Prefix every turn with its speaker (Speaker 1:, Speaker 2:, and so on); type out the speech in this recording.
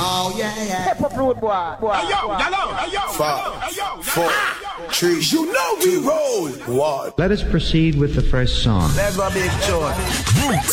Speaker 1: Oh yeah, yeah.
Speaker 2: Step up road, boy.
Speaker 3: Hey yo.
Speaker 4: 5, 4, 3. You know we roll. What?
Speaker 5: Let us proceed with the first song.
Speaker 1: Let's go, big joy.
Speaker 6: Roots